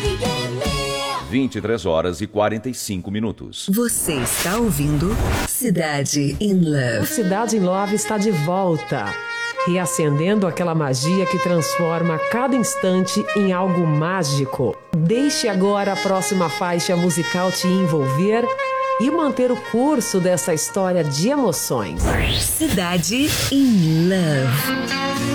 23 horas e 45 minutos. Você está ouvindo Cidade in Love. O Cidade in Love está de volta, reacendendo aquela magia que transforma cada instante em algo mágico. Deixe agora a próxima faixa musical te envolver e manter o curso dessa história de emoções. Cidade in Love.